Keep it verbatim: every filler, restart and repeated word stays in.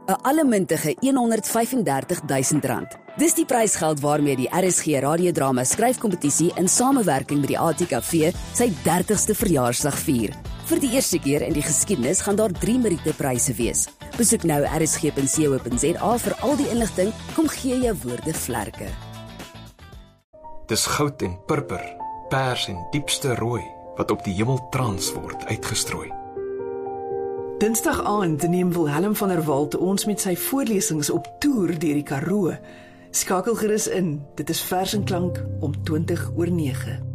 'n allemintige honderdvyfendertigduisend rand. Dis die prysgeld waarmee die R S G radiodrama skryfkompetisie in samewerking met die A T K V sy dertigste verjaarsdag vier. Vir die eerste keer in die geskiedenis gaan daar drie Meriete-pryse wees. Besoek nou r s g punt co punt z a vir al die inligting. Kom gee jou woorde vlerke. Dis goud en purper, pers en diepste rooi wat op die hemel trans word uitgestrooi. Dinsdag aand neem Wilhelm van der Walt ons met sy voorlesings op toer deur die Karoo. Skakel gerus in, dit is Vers en Klank om twintig oor nege.